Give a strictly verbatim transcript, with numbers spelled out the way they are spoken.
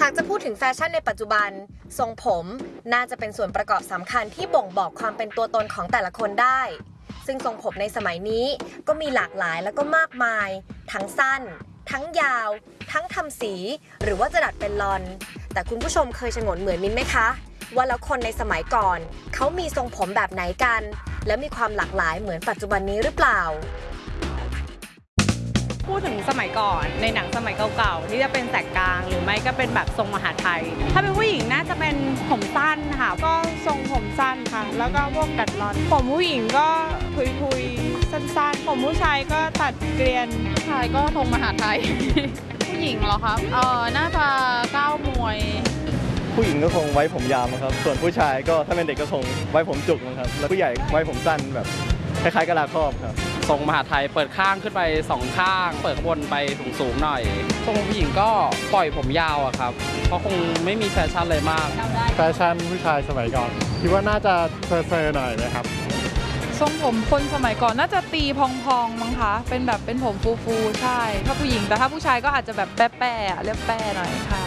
ากจะพูดถึงแฟชั่นในปัจจุบันทรงผมน่าจะเป็นส่วนประกอบสำคัญที่บ่งบอกความเป็นตัวตนของแต่ละคนได้ซึ่งทรงผมในสมัยนี้ก็มีหลากหลายแล้วก็มากมายทั้งสั้นทั้งยาวทั้งทำสีหรือว่าจะดัดเป็นลอนแต่คุณผู้ชมเคยฉงนเหมือนมิ้นไหมคะว่าแล้วคนในสมัยก่อนเขามีทรงผมแบบไหนกันและมีความหลากหลายเหมือนปัจจุบันนี้หรือเปล่าพูดถึงสมัยก่อนในหนังสมัยเก่าๆที่จะเป็นแสกกลางหรือไม่ก็เป็นแบบทรงมหาไทยถ้าเป็นผู้หญิงน่าจะเป็นผมสั้นค่ะก็ทรงผมสั้นค่ะแล้วก็พวกดัดลอนผมผู้หญิงก็ทุยๆสั้นๆผมผู้ชายก็ตัดเกลียนผู้ชายก็ทรงมหาไทย ผู้หญิงเหรอครับเออน่าจะก้าวมวยผู้หญิงก็คงไว้ผมยาวครับส่วนผู้ชายก็ถ้าเป็นเด็กก็คงไว้ผมจุกนะครับแล้วผู้ใหญ่ไว้ผมสั้นแบบคล้ายๆกะลาครอบครับทรงมหาไทยเปิดข้างขึ้นไปสองข้างเปิดข้างบนไปสูงๆหน่อยทรงผู้หญิงก็ปล่อยผมยาวอะครับเพราะคงไม่มีแฟชั่นเลยมากแฟชั่นผู้ชายสมัยก่อนคิดว่าน่าจะเซอร์ๆหน่อยนะครับทรงผมคนสมัยก่อนน่าจะตีพองๆมั้งคะเป็นแบบเป็นผมฟูๆใช่ถ้าผู้หญิงแต่ถ้าผู้ชายก็อาจจะแบบแป๊ะๆเรียบแป๊ะหน่อยค่ะ